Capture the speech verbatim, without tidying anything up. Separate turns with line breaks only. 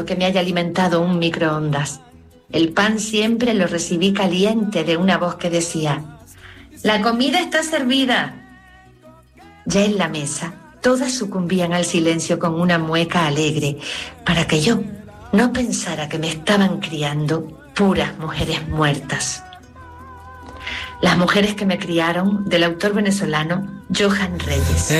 que me haya alimentado un microondas. El pan siempre lo recibí caliente de una voz que decía: «La comida está servida». Ya en la mesa, todas sucumbían al silencio con una mueca alegre, para que yo no pensara que me estaban criando puras mujeres muertas. Las mujeres que me criaron, del autor venezolano Johan Reyes.